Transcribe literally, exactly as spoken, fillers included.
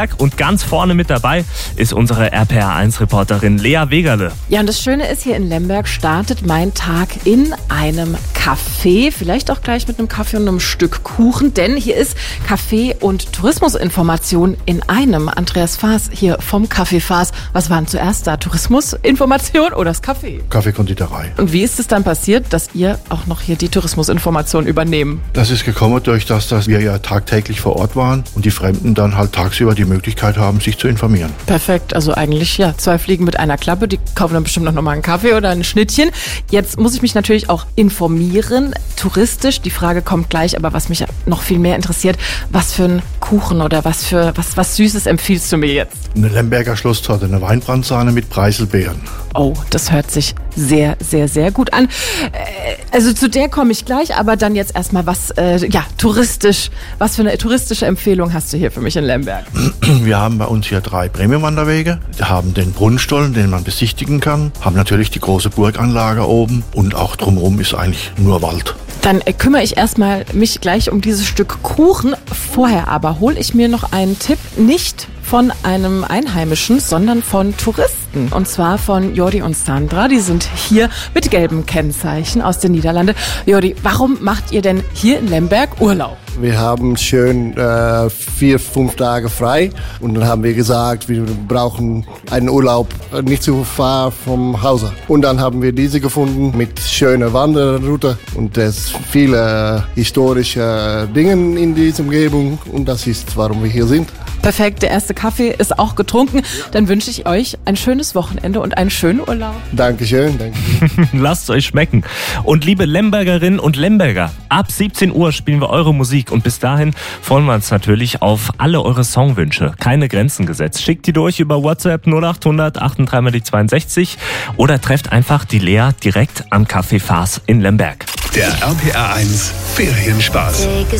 Und ganz vorne mit dabei ist unsere R P R eins Reporterin Lea Wegerle. Ja, und das Schöne ist, hier in Lemberg startet mein Tag in einem Café. Vielleicht auch gleich mit einem Kaffee und einem Stück Kuchen, denn hier ist Kaffee- und Tourismusinformation in einem. Andreas Faas hier vom Café Faas. Was waren zuerst da? Tourismusinformation oder das Café? Kaffeekonditorei. Und wie ist es dann passiert, dass ihr auch noch hier die Tourismusinformation übernehmen? Das ist gekommen durch das, dass wir ja tagtäglich vor Ort waren und die Fremden dann halt tagsüber die Möglichkeit haben, sich zu informieren. Perfekt, also eigentlich ja, zwei Fliegen mit einer Klappe. Die kaufen dann bestimmt noch mal einen Kaffee oder ein Schnittchen. Jetzt muss ich mich natürlich auch informieren, touristisch. Die Frage kommt gleich, aber was mich noch viel mehr interessiert, was für ein Kuchen oder was für was, was Süßes empfiehlst du mir jetzt? Eine Lemberger Schlosstorte, eine Weinbrandsahne mit Preiselbeeren. Oh, das hört sich sehr, sehr, sehr gut an. Also zu der komme ich gleich, aber dann jetzt erstmal was, äh, ja, touristisch. Was für eine touristische Empfehlung hast du hier für mich in Lemberg? Wir haben bei uns hier drei Premium-Wanderwege. Wir haben den Brunnenstollen, den man besichtigen kann. Haben natürlich die große Burganlage oben und auch drumherum ist eigentlich nur Wald. Dann äh, kümmere ich erstmal mich gleich um dieses Stück Kuchen. Vorher aber hole ich mir noch einen Tipp, nicht von einem Einheimischen, sondern von Touristen. Und zwar von Jordi und Sandra. Die sind hier mit gelben Kennzeichen aus den Niederlanden. Jordi, warum macht ihr denn hier in Lemberg Urlaub? Wir haben schön äh, vier, fünf Tage frei und dann haben wir gesagt, wir brauchen einen Urlaub nicht zu far vom Hause. Und dann haben wir diese gefunden mit schöner Wanderroute und es viele historische Dinge in dieser Umgebung und das ist, warum wir hier sind. Perfekt, der erste Kaffee ist auch getrunken. Dann wünsche ich euch ein schönes Wochenende und einen schönen Urlaub. Dankeschön. Dankeschön. Lasst es euch schmecken. Und liebe Lembergerinnen und Lemberger, ab siebzehn Uhr spielen wir eure Musik. Und bis dahin freuen wir uns natürlich auf alle eure Songwünsche. Keine Grenzen gesetzt. Schickt die durch über WhatsApp null acht hundert achtunddreißig zweiundsechzig oder trefft einfach die Lea direkt am Café Faas in Lemberg. Der R P R eins Ferienspaß.